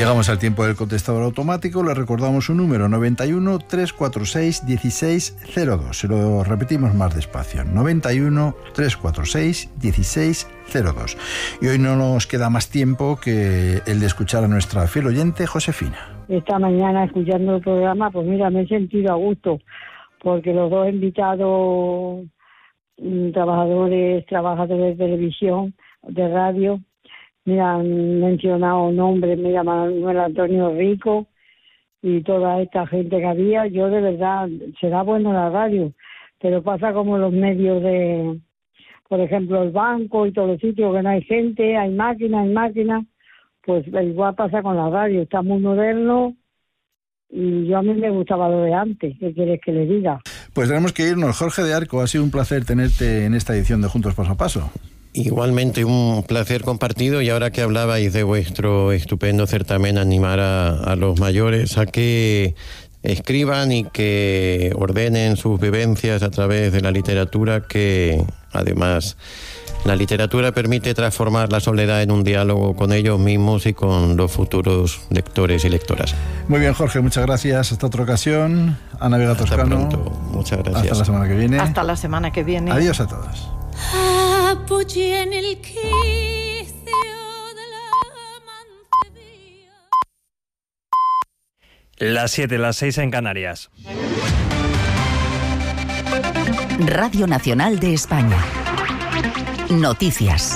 Llegamos al tiempo del contestador automático. Le recordamos un número: 91 346 1602. Se lo repetimos más despacio: 91 346 1602. Y hoy no nos queda más tiempo que el de escuchar a nuestra fiel oyente Josefina. Esta mañana, escuchando el programa, pues mira, me he sentido a gusto, porque los dos invitados, trabajadores de televisión, de radio, mira, han mencionado nombres, mira, Manuel Antonio Rico y toda esta gente que había. Yo de verdad, será bueno la radio, pero pasa como los medios de, por ejemplo, el banco y todos los sitios que no hay gente, hay máquinas, pues igual pasa con la radio, está muy moderno y a mí me gustaba lo de antes. ¿Qué quieres que le diga? Pues tenemos que irnos. Jorge de Arco, ha sido un placer tenerte en esta edición de Juntos Paso a Paso. Igualmente, un placer compartido. Y ahora que hablabais de vuestro estupendo certamen, animar a los mayores a que escriban y que ordenen sus vivencias a través de la literatura, que además la literatura permite transformar la soledad en un diálogo con ellos mismos y con los futuros lectores y lectoras. Muy bien, Jorge, muchas gracias. Hasta otra ocasión. Ana Vega Toscano. Hasta pronto. Muchas gracias. Hasta la semana que viene. Hasta la semana que viene. Adiós a todos. Apoyé en el quicio de la mancebía. Las 7, las 6 en Canarias. Radio Nacional de España. Noticias.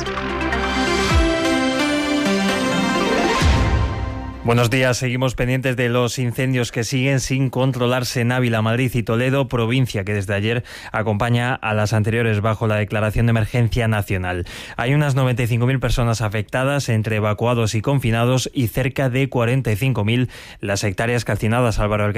Buenos días, seguimos pendientes de los incendios que siguen sin controlarse en Ávila, Madrid y Toledo, provincia que desde ayer acompaña a las anteriores bajo la declaración de emergencia nacional. Hay unas 95.000 personas afectadas entre evacuados y confinados y cerca de 45.000 las hectáreas calcinadas. Álvaro